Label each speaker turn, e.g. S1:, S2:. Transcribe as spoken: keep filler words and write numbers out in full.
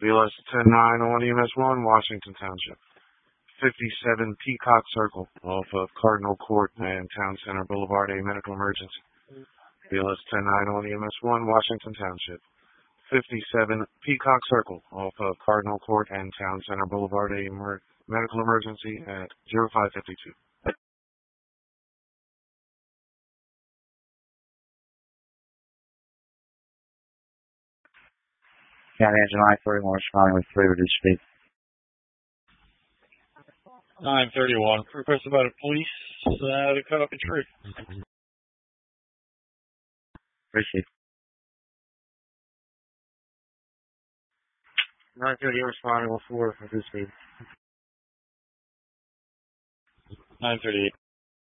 S1: B L S ten nine on E M S one, Washington Township. fifty-seven Peacock Circle off of Cardinal Court and Town Center Boulevard, a medical emergency. B L S ten nine on E M S one, Washington Township. fifty-seven Peacock Circle off of Cardinal Court and Town Center Boulevard, a mer- medical emergency at zero five five two.
S2: County Engine Line thirty-one responding with three reduced speed.
S3: nine thirty-one. Request about a police uh, to cut up a tree.
S2: Appreciate it.
S1: nine thirty responding with four reduced speed.
S3: nine thirty-eight.